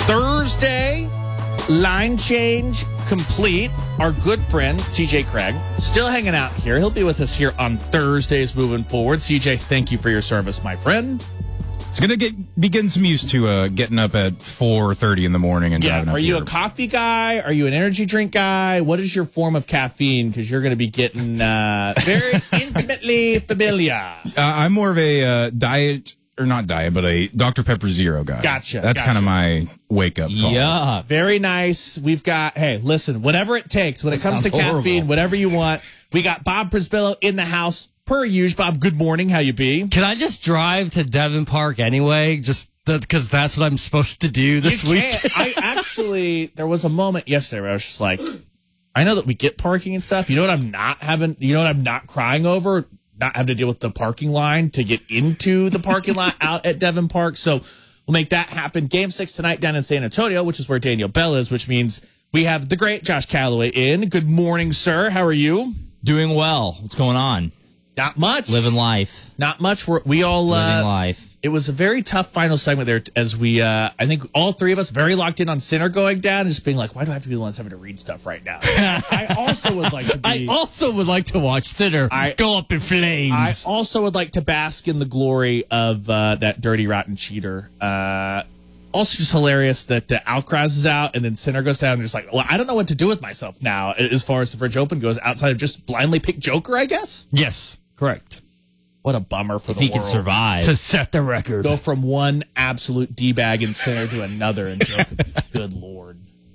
Thursday, line change complete. Our good friend, CJ Craig, still hanging out here. He'll be with us here on Thursdays moving forward. CJ, thank you for your service, my friend. It's going to be getting some used to getting up at 4:30 in the morning and driving up Are you here. a coffee guy? Are you an energy drink guy? What is your form of caffeine? Because you're going to be getting very intimately familiar. I'm more of a diet, or not diet, but a Dr. Pepper Zero guy. Gotcha. That's kind of my wake-up call. Yeah. Very nice. We've got, hey, listen, whatever it takes when it comes to sounds caffeine, horrible. whatever you want. We got Bob Prisbillo in the house. Per usual, Bob, good morning. How you be? Can I just drive to Devon Park anyway? Just because that's what I'm supposed to do this You week. can't. There was a moment yesterday where I was just like, I know that we get parking and stuff. You know what I'm not crying over? Not having to deal with the parking line to get into the parking lot out at Devon Park. So we'll make that happen. Game 6 tonight down in San Antonio, which is where Daniel Bell is, which means we have the great Josh Calloway in. Good morning, sir. How are you? Doing well. What's going on? Not much. Living life. Not much. We all Living life. It was a very tough final segment there as we, I think all three of us very locked in on Sinner going down and just being like, why do I have to be the one that's having to read stuff right now? I also would like to be. I also would like to watch Sinner go up in flames. I also would like to bask in the glory of that dirty, rotten cheater. Also just hilarious that Alcaraz is out and then Sinner goes down and just like, well, I don't know what to do with myself now as far as the French Open goes outside of just blindly pick Joker, I guess. Yes, correct. What a bummer for If the he world. can survive. To set the record. Go from one absolute D-bag and Sinner to another and Joker. Good Lord.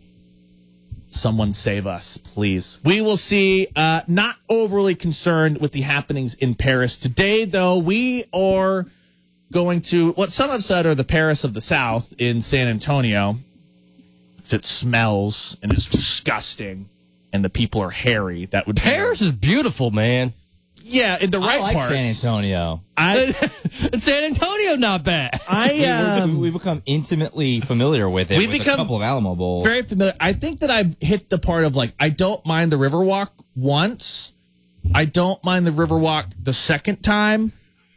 Someone save us, please. We will see. Not overly concerned with the happenings in Paris today, though. We are going to what some have said are the Paris of the South in San Antonio. It smells and is disgusting, and the people are hairy. That would Paris is beautiful, man. Yeah, in the right I like parts. San Antonio. And San Antonio, not bad. We become intimately familiar with it. We've with become a couple of Alamo Bowls. very familiar. I think that I've hit the part of like I don't mind the Riverwalk once. I don't mind the Riverwalk the second time.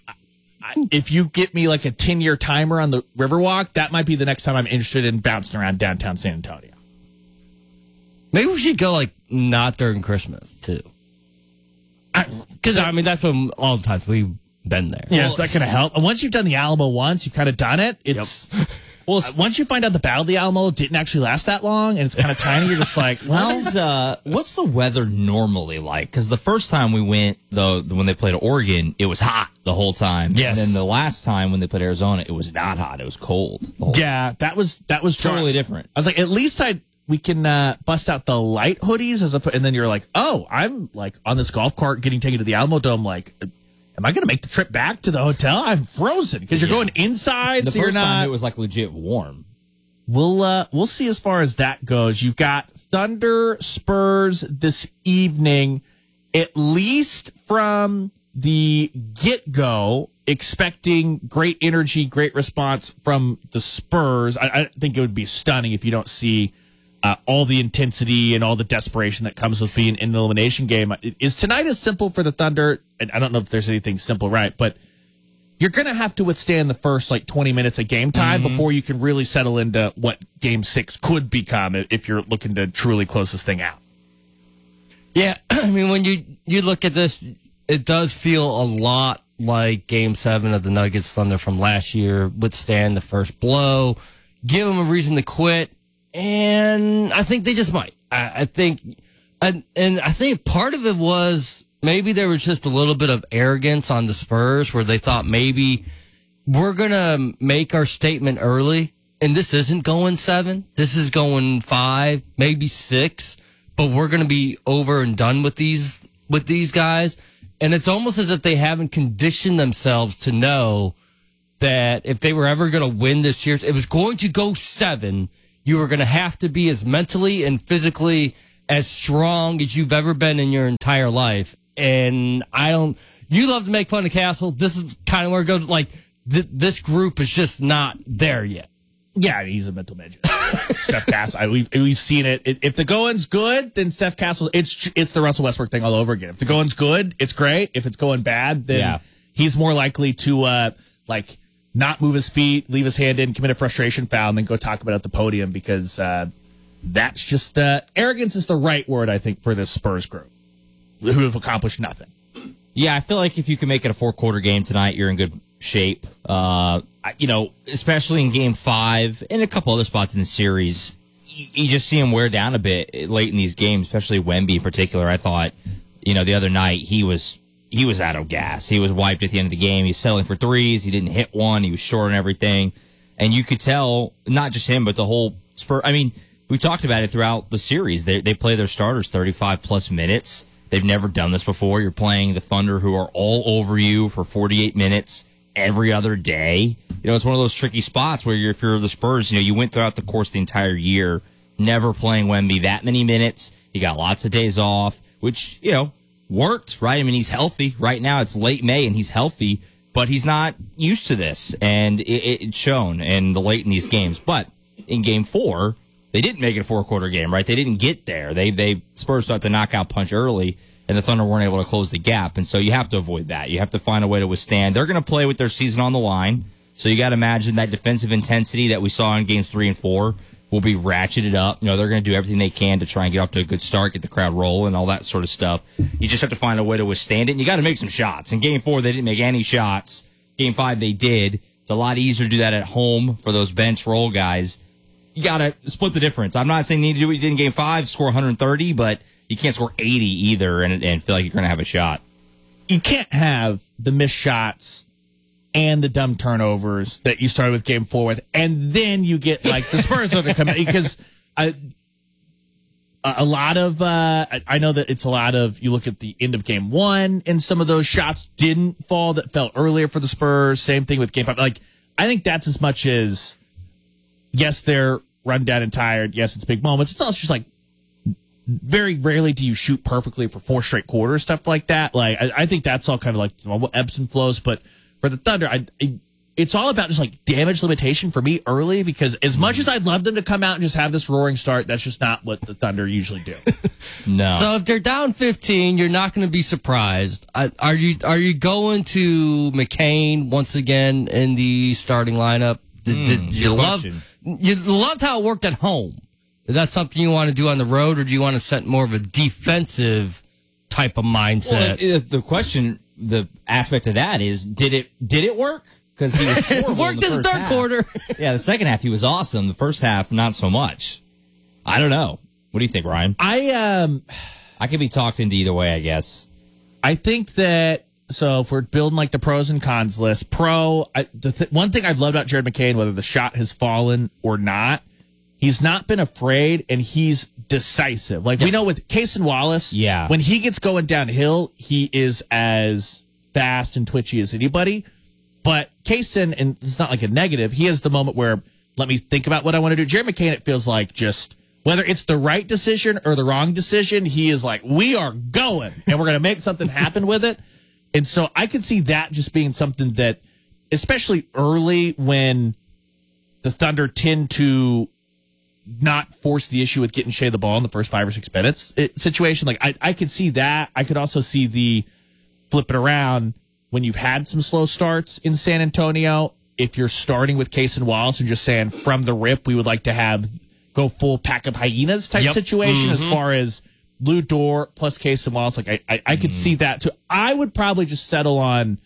If you get me like a 10-year timer on the Riverwalk, that might be the next time I'm interested in bouncing around downtown San Antonio. Maybe we should go like not during Christmas too. Because I mean that's when all the times we've been there. Yeah, is that going to help? And once you've done the Alamo once, you've kind of done it. It's well, once you find out the Battle of the Alamo didn't actually last that long, and it's kind of tiny, you're just like, well, What's the weather normally like? Because the first time we went, when they played Oregon, it was hot the whole time. Yes. And then the last time when they played Arizona, it was not hot. It was cold. the whole yeah, that was Totally different. I was like, at least we can bust out the light hoodies and then you're like, oh, I'm like on this golf cart getting taken to the Alamo Dome. Like, am I going to make the trip back to the hotel? I'm frozen because you're going inside. The so you're first time not. it was like legit warm. We'll see as far as that goes. You've got Thunder Spurs this evening, at least from the get-go, expecting great energy, great response from the Spurs. I think it would be stunning if you don't see all the intensity and all the desperation that comes with being in an elimination game. Is tonight as simple for the Thunder? And I don't know if there's anything simple, right? But you're going to have to withstand the first like 20 minutes of game time before you can really settle into what Game 6 could become if you're looking to truly close this thing out. Yeah, I mean, when you look at this, it does feel a lot like Game 7 of the Nuggets Thunder from last year. Withstand the first blow, give them a reason to quit, and I think they just might. I think part of it was maybe there was just a little bit of arrogance on the Spurs where they thought maybe we're going to make our statement early, and this isn't going 7. This is going 5, maybe 6. But we're going to be over and done with these guys. And it's almost as if they haven't conditioned themselves to know that if they were ever going to win this series, it was going to go 7. You were going to have to be as mentally and physically as strong as you've ever been in your entire life. And you love to make fun of Castle. This is kind of where it goes. Like, this group is just not there yet. Yeah, he's a mental midget. Steph Castle. We've seen it. If the going's good, then Steph Castle. It's the Russell Westbrook thing all over again. If the going's good, it's great. If it's going bad, then he's more likely to not move his feet, leave his hand in, commit a frustration foul, and then go talk about it at the podium because that's just arrogance is the right word, I think, for this Spurs group who have accomplished nothing. Yeah, I feel like if you can make it a 4-quarter game tonight, you're in good shape. Especially in Game 5 and a couple other spots in the series, you just see him wear down a bit late in these games, especially Wemby in particular. I thought, the other night he was out of gas. He was wiped at the end of the game. He was settling for threes. He didn't hit one. He was short on everything. And you could tell, not just him, but the whole Spurs. I mean, we talked about it throughout the series. They play their starters 35-plus minutes. They've never done this before. You're playing the Thunder, who are all over you for 48 minutes every other day. It's one of those tricky spots where if you're the Spurs, you went throughout the course of the entire year never playing Wemby that many minutes. He got lots of days off, which, worked, right? I mean, he's healthy. Right now, it's late May, and he's healthy, but he's not used to this, and it's shown in the late in these games. But in Game 4, they didn't make it a 4-quarter game, right? They didn't get there. They Spurs started the knockout punch early, and the Thunder weren't able to close the gap. And so you have to avoid that. You have to find a way to withstand. They're going to play with their season on the line. So you got to imagine that defensive intensity that we saw in games 3 and 4 will be ratcheted up. They're going to do everything they can to try and get off to a good start, get the crowd rolling, all that sort of stuff. You just have to find a way to withstand it. And you got to make some shots. In Game 4, they didn't make any shots. Game 5, they did. It's a lot easier to do that at home for those bench role guys. You got to split the difference. I'm not saying you need to do what you did in Game 5, score 130, but you can't score 80 either and feel like you're going to have a shot. You can't have the missed shots and the dumb turnovers that you started with Game 4 with, and then you get the Spurs are to come in because a lot of I know that it's a lot of you look at the end of Game 1 and some of those shots didn't fall that fell earlier for the Spurs. Same thing with Game 5. I think that's as much as yes, they're run down and tired. Yes, it's big moments. It's also just very rarely do you shoot perfectly for 4 straight quarters, stuff like that. I think that's all kind of ebbs and flows. But for the Thunder, it's all about just damage limitation for me early because as much as I'd love them to come out and just have this roaring start, that's just not what the Thunder usually do. No. So if they're down 15, you're not going to be surprised. Are you going to McCain once again in the starting lineup? You loved how it worked at home. Is that something you want to do on the road, or do you want to set more of a defensive type of mindset? Well, the question, the aspect of that is, did it work? Because he was horrible. It worked in the third quarter. Yeah, the second half he was awesome. The first half, not so much. I don't know. What do you think, Ryan? I could be talked into either way, I guess. I think that. So if we're building the pros and cons list, one thing I've loved about Jared McCain, whether the shot has fallen or not, he's not been afraid and he's decisive. Yes. We know with Cason Wallace, when he gets going downhill, he is as fast and twitchy as anybody. But Cason, and it's not a negative, he has the moment where, let me think about what I want to do. Jared McCain, it feels like just, whether it's the right decision or the wrong decision, he is we are going and we're going to make something happen with it. And so I could see that just being something that, especially early when the Thunder tend to not force the issue with getting Shea the ball in the first 5 or 6 minutes situation. I could see that. I could also see the flip it around when you've had some slow starts in San Antonio. If you're starting with Cason Wallace and just saying from the rip, we would like to go full pack of hyenas type situation as far as Lou Dort plus Cason Wallace, I could see that too. I would probably just settle on.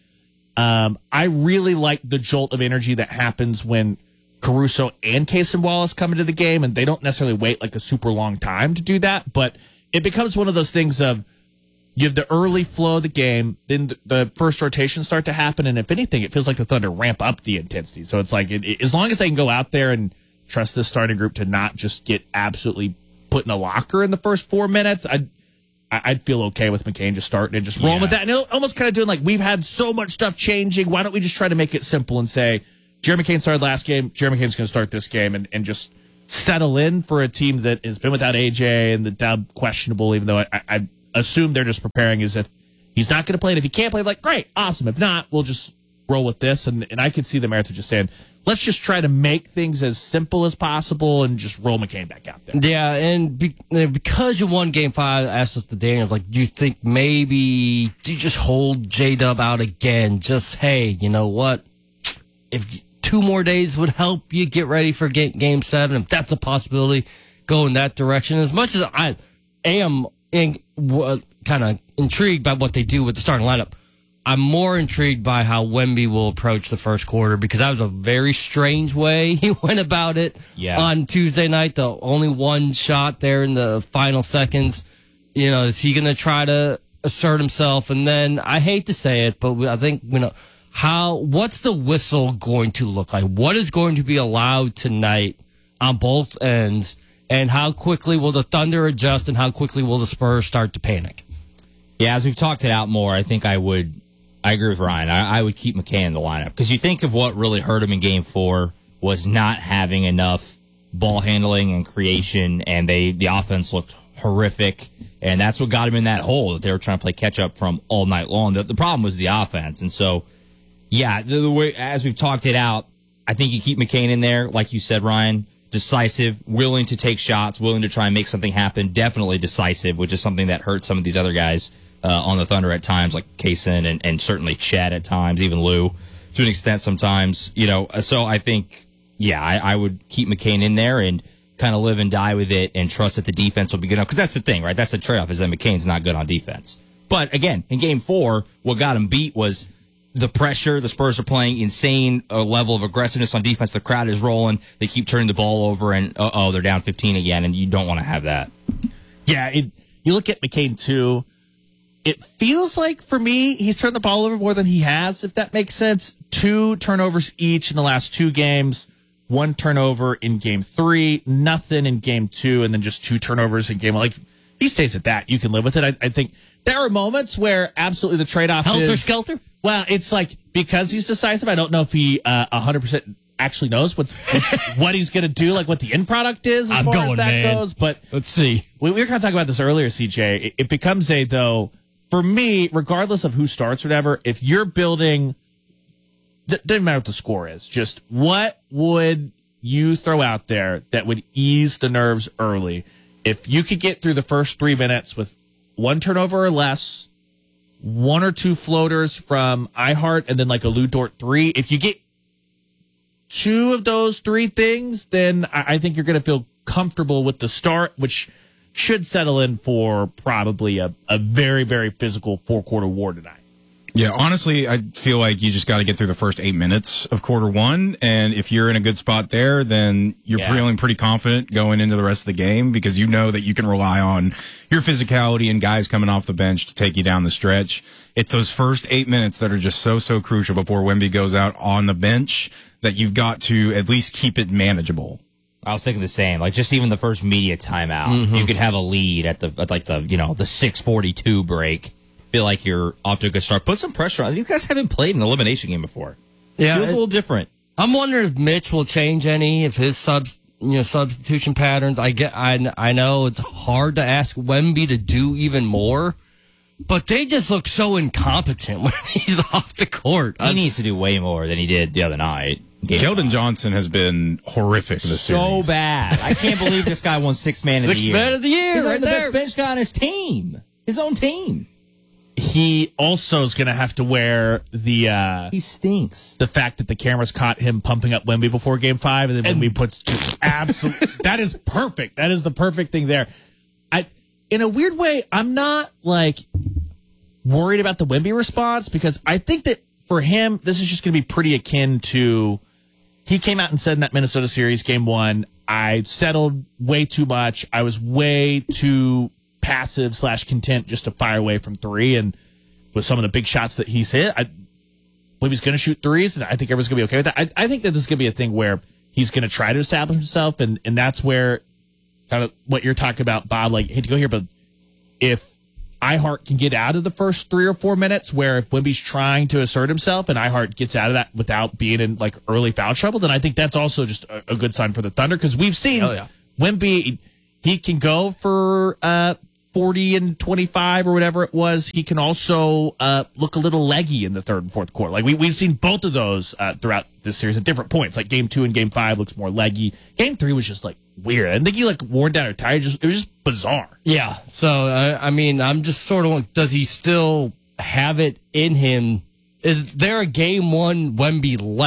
I really like the jolt of energy that happens when Caruso and Cason Wallace come into the game, and they don't necessarily wait a super long time to do that. But it becomes one of those things of you have the early flow of the game, then the first rotations start to happen, and if anything, it feels like the Thunder ramp up the intensity. So it's as long as they can go out there and trust this starting group to not just get absolutely put in a locker in the first 4 minutes, I'd feel okay with McCain just starting and just rolling with that. And almost kind of doing we've had so much stuff changing. Why don't we just try to make it simple and say, Jerry McCain started last game, Jerry McCain's going to start this game and just settle in for a team that has been without AJ and the dub questionable, even though I assume they're just preparing as if he's not going to play. And if he can't play, great, awesome. If not, we'll just roll with this. And I could see the merits of just saying, let's just try to make things as simple as possible and just roll McCain back out there. Yeah, and because you won Game 5, I asked us to Daniels, do you think maybe do you just hold J-Dub out again? Just, hey, you know what? if 2 more days would help you get ready for game 7, if that's a possibility, go in that direction. As much as I am kind of intrigued by what they do with the starting lineup, I'm more intrigued by how Wemby will approach the first quarter, because that was a very strange way he went about it on Tuesday night. The only one shot there in the final seconds. Is he going to try to assert himself? And then, I hate to say it, but I think, what's the whistle going to look like? What is going to be allowed tonight on both ends? And how quickly will the Thunder adjust, and how quickly will the Spurs start to panic? Yeah, as we've talked it out more, I think I agree with Ryan. I would keep McCain in the lineup, because you think of what really hurt him in Game 4 was not having enough ball handling and creation, and the offense looked horrific, and that's what got him in that hole that they were trying to play catch up from all night long. The problem was the offense, and so yeah, the way as we've talked it out, I think you keep McCain in there, like you said, Ryan. Decisive, willing to take shots, willing to try and make something happen. Definitely decisive, which is something that hurts some of these other guys on the Thunder at times, like Kaysen and certainly Chet at times, even Lou to an extent sometimes. So I think, I would keep McCain in there and kind of live and die with it and trust that the defense will be good enough. Because that's the thing, right? That's the trade-off, is that McCain's not good on defense. But again, in Game 4, what got him beat was the pressure. The Spurs are playing insane level of aggressiveness on defense. The crowd is rolling. They keep turning the ball over, and they're down 15 again, and you don't want to have that. Yeah, you look at McCain too. It feels like, for me, he's turned the ball over more than he has, if that makes sense. 2 turnovers each in the last 2 games. 1 turnover in Game 3, nothing in Game 2, and then just 2 turnovers in Game 1. Like, he stays at that. You can live with it. I think there are moments where absolutely the trade-off is... Helter-skelter? Well, it's like, because he's decisive, I don't know if he 100% actually knows what he's going to do, like what the end product is as far as that goes. But let's see. We were kind of talking about this earlier, CJ. It becomes though, for me, regardless of who starts or whatever, if you're building, doesn't matter what the score is, just what would you throw out there that would ease the nerves early? If you could get through the first 3 minutes with 1 turnover or less, 1 or 2 floaters from iHeart, and then like a Lou Dort 3. If you get 2 of those 3 things, then I think you're going to feel comfortable with the start, which should settle in for probably a very, very physical 4-quarter war tonight. Yeah, honestly, I feel like you just got to get through the first 8 minutes of quarter 1. And if you're in a good spot there, then you're feeling pretty confident going into the rest of the game, because you know that you can rely on your physicality and guys coming off the bench to take you down the stretch. It's those first 8 minutes that are just so crucial before Wemby goes out on the bench that you've got to at least keep it manageable. I was thinking the same. Like, just even the first media timeout, you could have a lead at the 6:42 break. Feel like you're off to a good start. Put some pressure on. These guys haven't played an elimination game before. Yeah, feels a little different. I'm wondering if Mitch will change any, if his substitution patterns. I know it's hard to ask Wemby to do even more, but they just look so incompetent when he's off the court. He needs to do way more than he did the other night. Keldon Johnson has been horrific this series. So bad. I can't believe this guy won 6th man of the year. 6th man of the year, He's right the there. best bench guy on his team. His own team. He also is going to have to wear he stinks. The fact that the cameras caught him pumping up Wemby before Game 5, and then Wemby puts just absolute. That is perfect. That is the perfect thing there. In a weird way, I'm not worried about the Wemby response, because I think that for him, this is just going to be pretty akin to. He came out and said in that Minnesota series, Game 1, I settled way too much. I was way too passive / content just to fire away from 3, and with some of the big shots that he's hit, Wemby's going to shoot 3s, and I think everyone's going to be okay with that. I think that this is going to be a thing where he's going to try to establish himself, and that's where kind of what you're talking about, Bob, I hate to go here, but if iHeart can get out of the first 3 or 4 minutes, where if Wemby's trying to assert himself and iHeart gets out of that without being in early foul trouble, then I think that's also just a good sign for the Thunder, because we've seen Wemby, he can go for 40 and 25 or whatever it was. He can also look a little leggy in the 3rd and 4th quarter. We've seen both of those throughout this series at different points. Game 2 and Game 5 looks more leggy. Game 3 was just weird. I didn't think he worn down or tired. It was just bizarre. Yeah. So I'm just sort of. Does he still have it in him? Is there a Game 1 Wemby left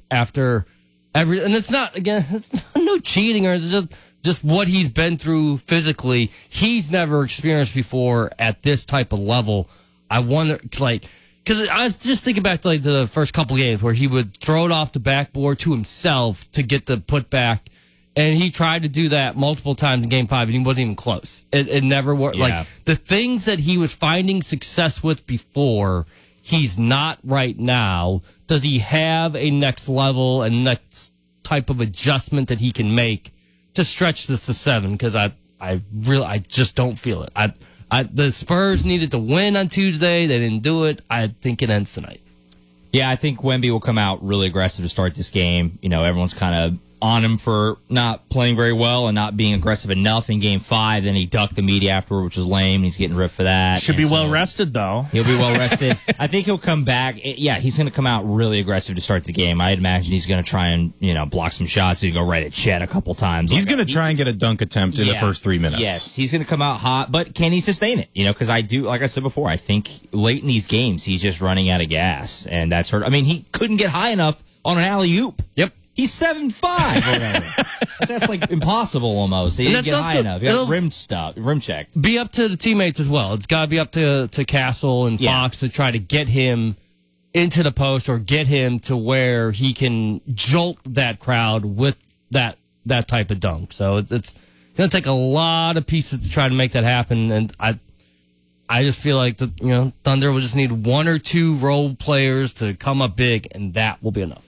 after every, and it's not, again, it's no cheating or it's just what he's been through physically. He's never experienced before at this type of level. I wonder, like, because I was just thinking back to like the first couple games where he would throw it off the backboard to himself to get the putback. And he tried to do that multiple times in Game 5, and he wasn't even close. It never worked. Yeah. Like, the things that he was finding success with before, he's not right now. Does he have a next level and next type of adjustment that he can make to stretch this to 7? Because I just don't feel it. The Spurs needed to win on Tuesday. They didn't do it. I think it ends tonight. Yeah, I think Wemby will come out really aggressive to start this game. You know, everyone's kind of on him for not playing very well and not being aggressive enough in Game 5. Then he ducked the media afterward, which was lame. And he's getting ripped for that. Should be well rested, though. He'll be well rested. I think he'll come back. Yeah, he's going to come out really aggressive to start the game. I'd imagine he's going to try and, block some shots. He's going to go right at Chet a couple times. He's going to try and get a dunk attempt in the first 3 minutes. Yes, he's going to come out hot, but can he sustain it? Because I do, like I said before, I think late in these games, he's just running out of gas, and that's hurt. I mean, he couldn't get high enough on an alley-oop. Yep. He's 7'5" or whatever. That's like impossible almost. He didn't get high enough. He got rim checked. Be up to the teammates as well. It's got to be up to Castle and Fox to try to get him into the post or get him to where he can jolt that crowd with that type of dunk. So it's going to take a lot of pieces to try to make that happen. And I just feel like Thunder will just need one or two role players to come up big, and that will be enough.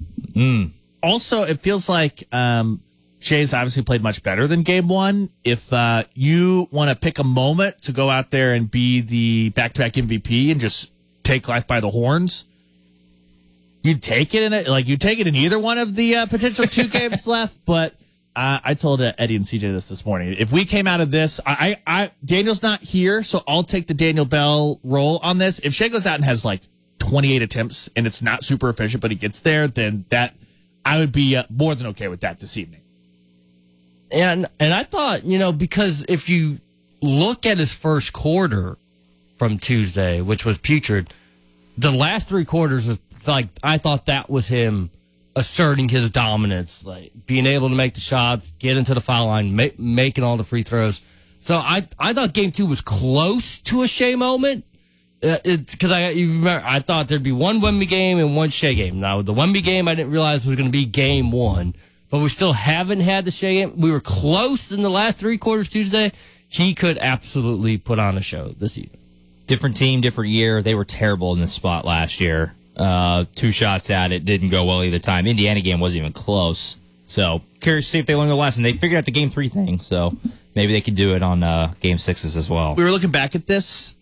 Also, it feels like Shai's obviously played much better than Game 1. If you want to pick a moment to go out there and be the back-to-back MVP and just take life by the horns, you'd take it you'd take it in either one of the potential 2 games left. But I told Eddie and CJ this morning. If we came out of this, Daniel's not here, so I'll take the Daniel Bell role on this. If Shai goes out and has like 28 attempts and it's not super efficient, but he gets there, then I would be more than okay with that this evening. And I thought, because if you look at his first quarter from Tuesday, which was putrid, the last 3 quarters was like, I thought that was him asserting his dominance, like being able to make the shots, get into the foul line, making all the free throws. So I thought Game 2 was close to a Shai moment. Because I thought there'd be one Wemby game and one Shai game. Now, the Wemby game I didn't realize was going to be Game 1, but we still haven't had the Shai game. We were close in the last 3 quarters Tuesday. He could absolutely put on a show this evening. Different team, different year. They were terrible in this spot last year. 2 shots at it, didn't go well either time. Indiana game wasn't even close. So, curious to see if they learned the lesson. They figured out the Game 3 thing, so maybe they could do it on Game 6s as well. We were looking back at this.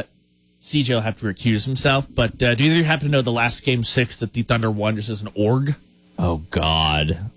CJ will have to recuse himself, but do either of you happen to know the last Game 6 that the Thunder won just as an org? Oh, God.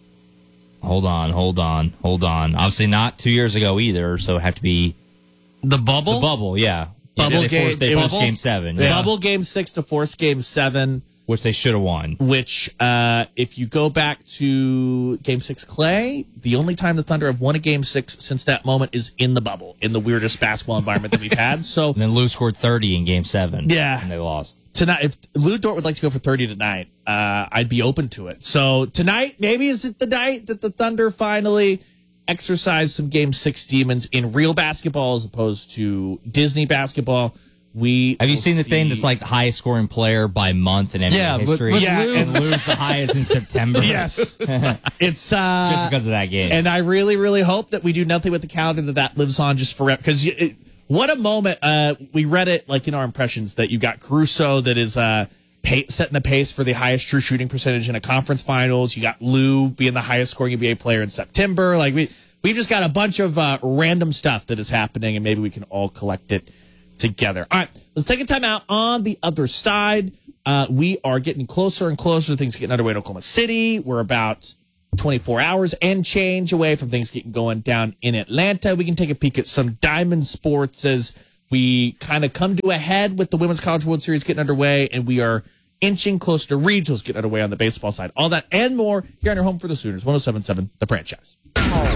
Hold on. Obviously not 2 years ago either, so it have to be... The bubble? The bubble, yeah. Bubble game. They forced Game 7. Yeah. Yeah. Bubble Game 6 to force Game 7. Which they should have won. Which, if you go back to Game 6 Clay, the only time the Thunder have won a Game 6 since that moment is in the bubble, in the weirdest basketball environment that we've had. So, and then Lou scored 30 in Game 7. Yeah. And they lost. Tonight, if Lou Dort would like to go for 30 tonight, I'd be open to it. So tonight, maybe is it the night that the Thunder finally exercise some Game 6 demons in real basketball as opposed to Disney basketball. Have you seen the thing that's like highest scoring player by month in NBA history? And Lou's the highest in September. Yes. It's just because of that game. And I really, really hope that we do nothing with the calendar that lives on just forever. Because what a moment. We read it like in our impressions that you got Caruso that is setting the pace for the highest true shooting percentage in a conference finals. You got Lou being the highest scoring NBA player in September. Like we've just got a bunch of random stuff that is happening, and maybe we can all collect it together. All right, let's take a time out. On the other side, we are getting closer and closer to things getting underway in Oklahoma City. We're about 24 hours and change away from things getting going down in Atlanta. We can take a peek at some Diamond sports as we kind of come to a head with the Women's College World Series getting underway, and we are inching closer to regionals getting underway on the baseball side. All that and more here on your home for the Sooners, 107.7 The Franchise.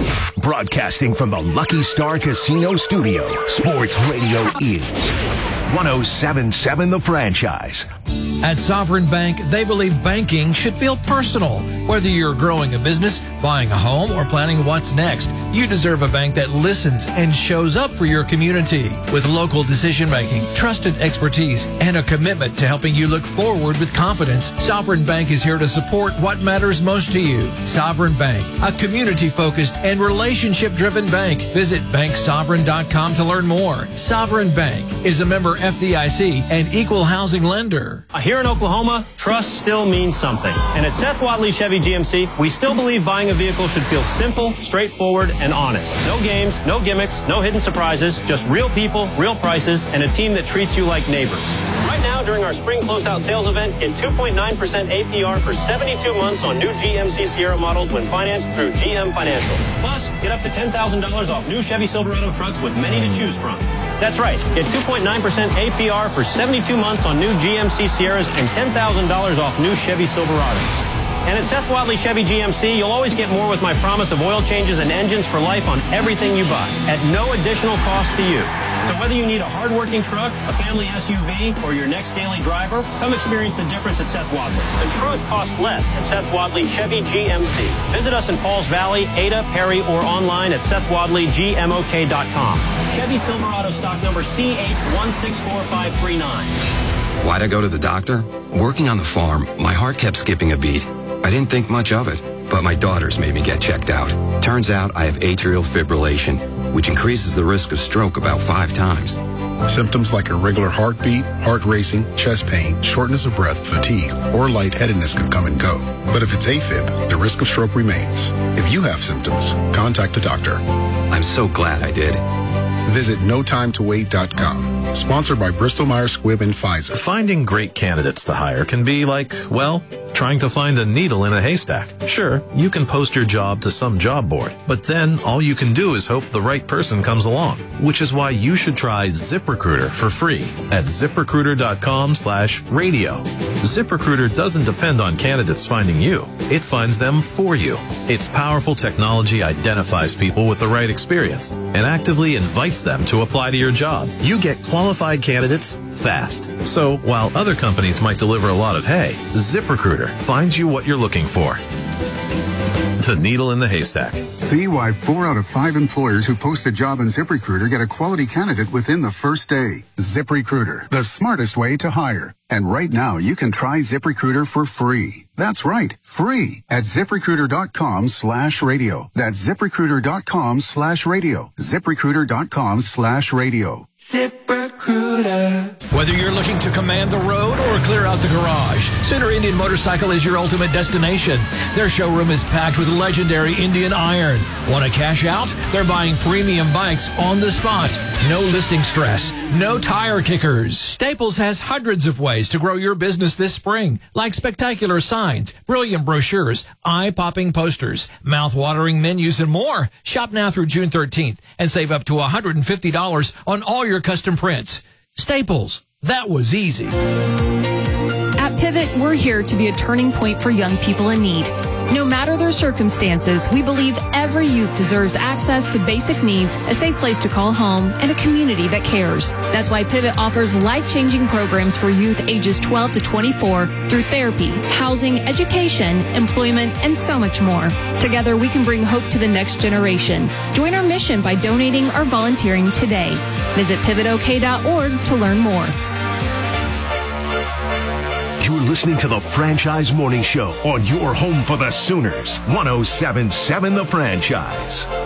Broadcasting from the Lucky Star Casino Studio, Sports Radio is 1077 The Franchise. At Sovereign Bank, they believe banking should feel personal. Whether you're growing a business, buying a home, or planning what's next, you deserve a bank that listens and shows up for your community. With local decision-making, trusted expertise, and a commitment to helping you look forward with confidence, Sovereign Bank is here to support what matters most to you. Sovereign Bank, a community-focused and relationship-driven bank. Visit banksovereign.com to learn more. Sovereign Bank is a member FDIC and equal housing lender. Here in Oklahoma, trust still means something. And at Seth Wadley Chevy GMC, we still believe buying a vehicle should feel simple, straightforward, and honest. No games, no gimmicks, no hidden surprises, just real people, real prices, and a team that treats you like neighbors. Right now, during our spring closeout sales event, get 2.9% APR for 72 months on new GMC Sierra models when financed through GM Financial. Plus, get up to $10,000 off new Chevy Silverado trucks with many to choose from. That's right. Get 2.9% APR for 72 months on new GMC Sierras and $10,000 off new Chevy Silverados. And at Seth Wadley Chevy GMC, you'll always get more with my promise of oil changes and engines for life on everything you buy at no additional cost to you. So whether you need a hard-working truck, a family SUV, or your next daily driver, come experience the difference at Seth Wadley. The truth costs less at Seth Wadley Chevy GMC. Visit us in Pauls Valley, Ada, Perry, or online at SethWadleyGMOK.com. Chevy Silverado stock number CH164539. Why'd I go to the doctor? Working on the farm, my heart kept skipping a beat. I didn't think much of it, but my daughters made me get checked out. Turns out I have atrial fibrillation, which increases the risk of stroke about 5 times. Symptoms like irregular heartbeat, heart racing, chest pain, shortness of breath, fatigue, or lightheadedness can come and go. But if it's AFib, the risk of stroke remains. If you have symptoms, contact a doctor. I'm so glad I did. Visit NoTimeToWait.com. Sponsored by Bristol-Myers Squibb and Pfizer. Finding great candidates to hire can be like, well, trying to find a needle in a haystack. Sure, you can post your job to some job board, but then all you can do is hope the right person comes along, which is why you should try ZipRecruiter for free at ZipRecruiter.com/radio. ZipRecruiter doesn't depend on candidates finding you. It finds them for you. Its powerful technology identifies people with the right experience and actively invites them to apply to your job. You get qualified candidates fast. So while other companies might deliver a lot of hay, ZipRecruiter finds you what you're looking for. The needle in the haystack. See why 4 out of 5 employers who post a job in ZipRecruiter get a quality candidate within the first day. ZipRecruiter, the smartest way to hire. And right now, you can try ZipRecruiter for free. That's right, free at ZipRecruiter.com/radio. That's ZipRecruiter.com/radio. ZipRecruiter.com/radio. ZipRecruiter. Whether you're looking to command the road or clear out the garage, Center Indian Motorcycle is your ultimate destination. Their showroom is packed with legendary Indian iron. Want to cash out? They're buying premium bikes on the spot. No listing stress. No tire kickers. Staples has hundreds of ways to grow your business this spring, like spectacular signs, brilliant brochures, eye-popping posters, mouth-watering menus, and more. Shop now through June 13th and save up to $150 on all your custom prints. Staples, that was easy. At Pivot, we're here to be a turning point for young people in need. No matter their circumstances, we believe every youth deserves access to basic needs, a safe place to call home, and a community that cares. That's why Pivot offers life-changing programs for youth ages 12 to 24 through therapy, housing, education, employment, and so much more. Together, we can bring hope to the next generation. Join our mission by donating or volunteering today. Visit pivotok.org to learn more. You're listening to the Franchise Morning Show on your home for the Sooners. 1077 The Franchise.